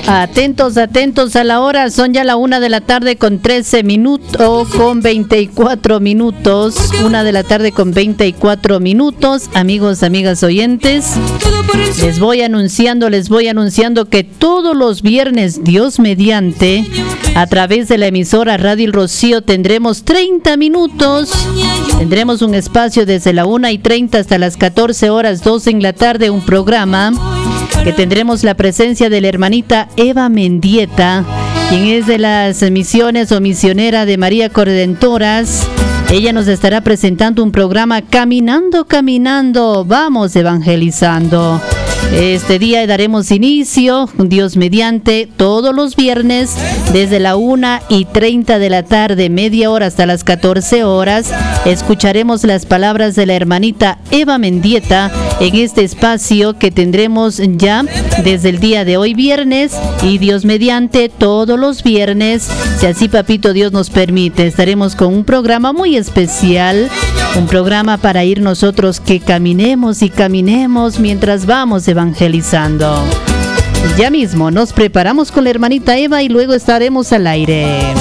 Atentos, atentos a la hora, son ya la 1 de la tarde con 13 minutos, con 24 minutos, 1 de la tarde con 24 minutos, amigos, amigas oyentes, les voy anunciando que todos los viernes, Dios mediante, a través de la emisora Radio El Rocío tendremos 30 minutos, tendremos un espacio desde la 1:30 hasta las 14 horas, 12 en la tarde, un programa que tendremos la presencia de la hermanita Eva Mendieta, quien es de las misiones o misionera de María Corredentoras. Ella nos estará presentando un programa Caminando, Caminando, vamos evangelizando. Este día daremos inicio, Dios mediante, todos los viernes, desde la 1:30 de la tarde, media hora hasta las 14 horas, escucharemos las palabras de la hermanita Eva Mendieta en este espacio que tendremos ya desde el día de hoy viernes y Dios mediante todos los viernes, si así papito Dios nos permite, estaremos con un programa muy especial, un programa para ir nosotros que caminemos y caminemos mientras vamos evangelizando. Ya mismo nos preparamos con la hermanita Eva y luego estaremos al aire.